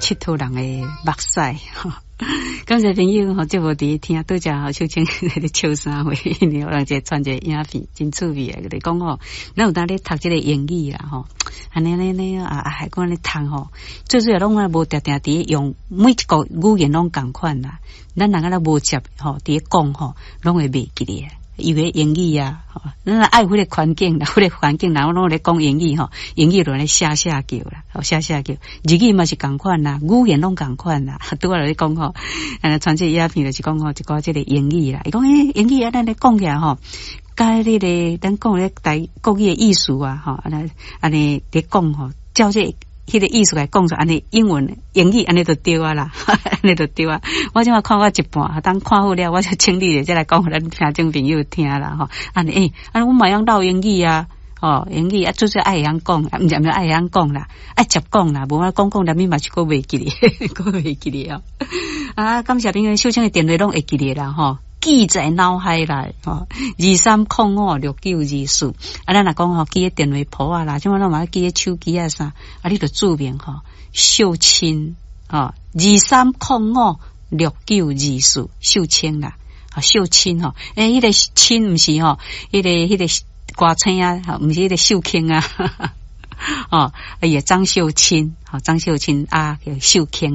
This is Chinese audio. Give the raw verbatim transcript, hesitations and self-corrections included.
佚佗人的目屎吼。感谢朋友吼，这无伫听拄则吼，秀清在咧笑啥话，因为有人在传一个影片，真趣味啊！佢哋讲吼，咱有当咧读这个英语啦吼，安尼安尼啊，还讲咧读吼，最主要拢啊无定定伫用每一个语言拢共款啦，咱人个咧无接吼，伫讲吼，拢会袂记咧。因为英语啊，吼，咱爱迄个环境啦，迄个环境，然后拢咧讲英语吼，英语就咧写写叫啦，吼写写叫，日语嘛是共款啦，语言拢共款啦。拄仔咧讲吼，啊，传这影片就是讲吼，一个这个英语啦，伊讲诶，英语啊，咱咧讲起来吼，甲迄个咱讲咧台国语的意思啊，吼，安尼安尼咧讲吼，照这。迄个意思来讲出安尼英文英语安尼就对啊啦，安尼就对啊。我即马看我一半，当看好了，我就请你再来讲互咱听众朋友听啦吼。安尼诶，安尼我嘛用唠英语啊，吼英语啊，做做爱会晓讲，毋是毋是爱会晓讲啦，爱接讲啦，无我讲讲连咪嘛是个袂记哩，个袂记哩哦。啊，感谢朋友秀清的电话拢会记哩啦吼。记在脑海内吼，二三空五六九二四。啊，咱若讲吼，记喺电话簿啊啦，即马咱嘛记喺手机啊啥，啊，你著注明吼，秀清吼，二三空五六九二四，秀清啦，啊，秀清吼，诶，迄、那个清毋是吼，迄、那个迄、那个歌星啊，毋是迄个秀清啊，哦，哎呀，张秀清，好，张秀清啊，叫秀清。